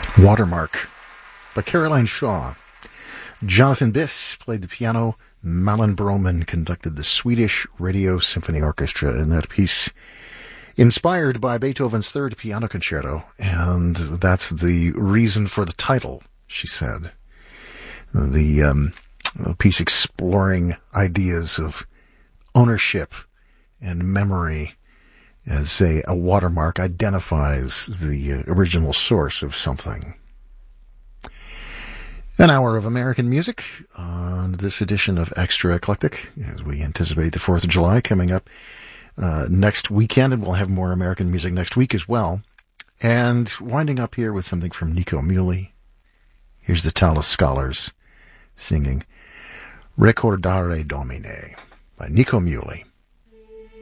Watermark by Caroline Shaw. Jonathan Biss played the piano. Malin Broman conducted the Swedish Radio Symphony Orchestra in that piece, inspired by Beethoven's Third Piano Concerto, and that's the reason for the title, she said. The piece exploring ideas of ownership and memory as a watermark identifies the original source of something. An hour of American music on this edition of Extra Eclectic, as we anticipate the 4th of July coming up next weekend, and we'll have more American music next week as well. And winding up here with something from Nico Muhly. Here's the Tallis Scholars singing Recordare Domine by Nico Muhly.